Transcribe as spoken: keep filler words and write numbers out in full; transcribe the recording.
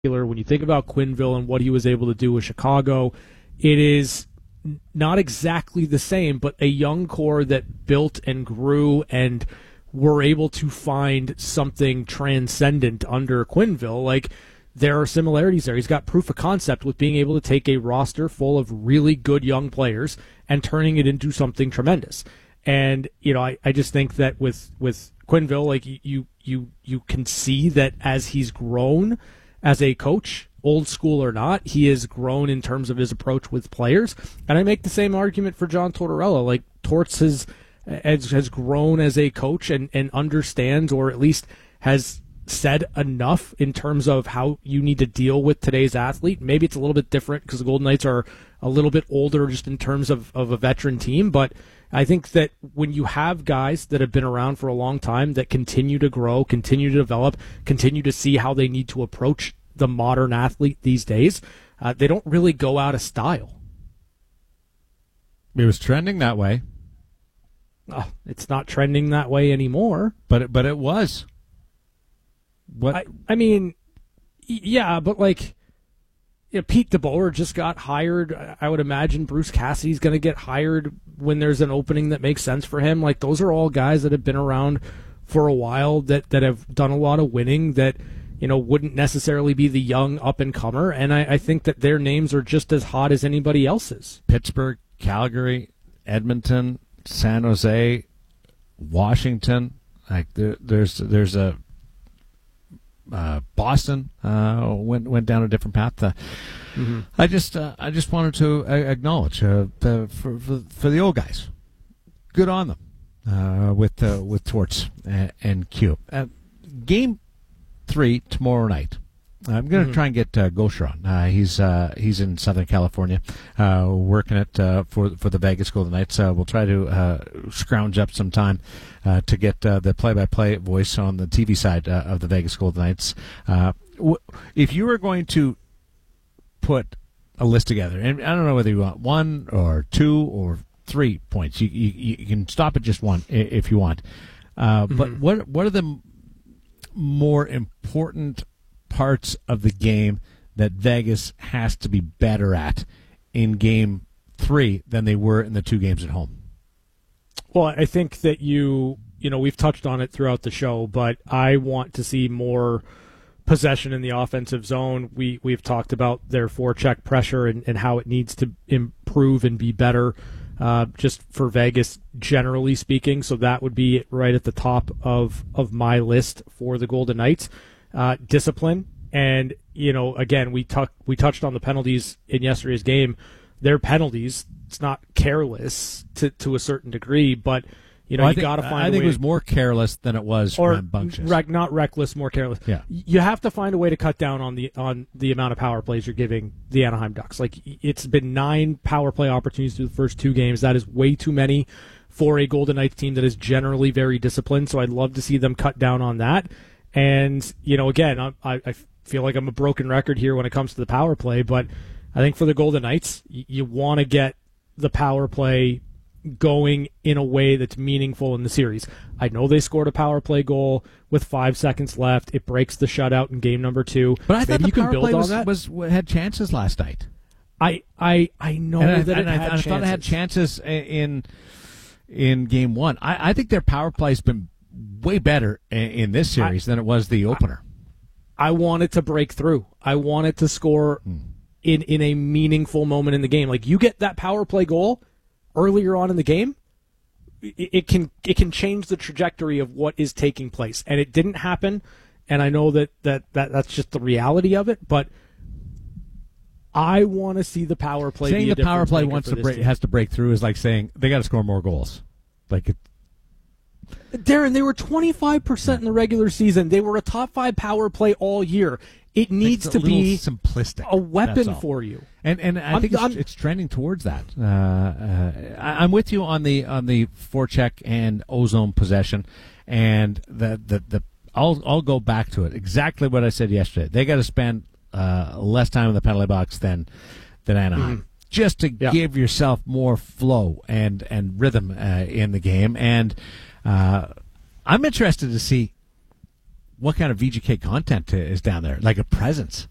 When you think about Quenneville and what he was able to do with Chicago, it is not exactly the same, but a young core that built and grew and were able to find something transcendent under Quenneville. Like, there are similarities there. He's got proof of concept with being able to take a roster full of really good young players and turning it into something tremendous. And, you know, I, I just think that with, with Quenneville, like, you, you, you can see that as he's grown as a coach, old school or not, he has grown in terms of his approach with players. And I make the same argument for John Tortorella. Like, Torts has, has, has grown as a coach and, and understands, or at least has said enough in terms of how you need to deal with today's athlete. Maybe it's a little bit different because the Golden Knights are a little bit older just in terms of, of a veteran team. But I think that when you have guys that have been around for a long time that continue to grow, continue to develop, continue to see how they need to approach the modern athlete these days, uh, they don't really go out of style. It was trending that way. Uh, it's not trending that way anymore. But it, but it was. What? I, I mean, yeah, but like, you know, Pete DeBoer just got hired. I would imagine Bruce Cassidy's going to get hired when there's an opening that makes sense for him. Like, those are all guys that have been around for a while, that, that have done a lot of winning, that, you know, wouldn't necessarily be the young up-and-comer. And I, I think that their names are just as hot as anybody else's. Pittsburgh, Calgary, Edmonton, San Jose, Washington. Like, there, there's there's a Uh, Boston uh, went went down a different path. Uh, mm-hmm. I just uh, I just wanted to uh, acknowledge uh, the, for, for for the old guys, good on them uh, with uh, with Torts and, and Q. Uh, game three tomorrow night. I'm going to mm-hmm. try and get uh, Gosher on. Uh, he's uh, he's in Southern California, uh, working it uh, for for the Vegas Golden Knights. Uh, we'll try to uh, scrounge up some time uh, to get uh, the play-by-play voice on the T V side uh, of the Vegas Golden Knights. Uh, w- if you were going to put a list together, and I don't know whether you want one or two or three points, you you, you can stop at just one if you want. Uh, mm-hmm. But what what are the m- more important parts of the game that Vegas has to be better at in game three than they were in the two games at home? Well, I think that you, you know, we've touched on it throughout the show, but I want to see more possession in the offensive zone. We, we've talked about their forecheck pressure and, and how it needs to improve and be better uh, just for Vegas, generally speaking. So that would be right at the top of, of my list for the Golden Knights. Uh, discipline, and, you know, again, we, tuck, we touched on the penalties in yesterday's game. They're penalties. It's not careless to, to a certain degree, but, you know, well, you got to find I a think way it was more careless than it was or rambunctious. Re- not reckless, more careless. Yeah. You have to find a way to cut down on the on the amount of power plays you're giving the Anaheim Ducks. Like, it's been nine power play opportunities through the first two games. That is way too many for a Golden Knights team that is generally very disciplined, so I'd love to see them cut down on that. And, you know, again, I, I feel like I'm a broken record here when it comes to the power play, but I think for the Golden Knights, you, you want to get the power play going in a way that's meaningful in the series. I know they scored a power play goal with five seconds left. It breaks the shutout in game number two. But I thought Maybe the you can power build play on was, that. Was, had chances last night. I I, I know and that I, it and I, had and I thought it had chances in in game one. I, I think their power play has been way better in, in this series I, than it was the opener. I, I want it to break through. I want it to score hmm. in, in a meaningful moment in the game. Like, you get that power play goal earlier on in the game, it, it can it can change the trajectory of what is taking place. And it didn't happen, and I know that, that, that that's just the reality of it, but I want to see the power play. Saying be a the power play maker wants for to this break, team. has to break through is like saying they got to score more goals. Like it, Darren, they were twenty-five percent in the regular season. They were a top five power play all year. It needs to be simplistic, a weapon for you. And and I I'm, think it's, I'm, it's trending towards that. Uh, uh, I, I'm with you on the on the forecheck and ozone possession, and the the the. I'll I'll go back to it. Exactly what I said yesterday. They got to spend uh, less time in the penalty box than than Anaheim. Mm-hmm. Just to yeah. give yourself more flow and, and rhythm uh, in the game. And uh, I'm interested to see what kind of V G K content is down there, like a presence.